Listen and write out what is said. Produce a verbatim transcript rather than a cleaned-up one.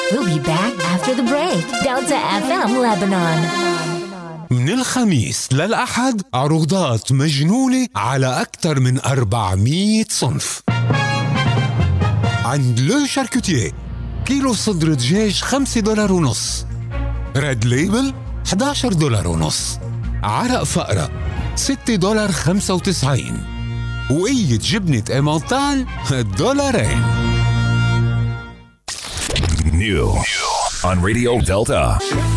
We'll be back after the break. Delta إف إم Lebanon. من الخميس للأحد عروضات مجنونة على أكثر من أربعمية صنف. عند لو شاركوتيه كيلو صدر دجاج خمسة دولار ونص، ريد ليبل إحدى عشر دولار ونص، عرق فقرة ستة دولار خمسة وتسعين، وقية جبنة إيمانتال دولارين. New on Radio Delta.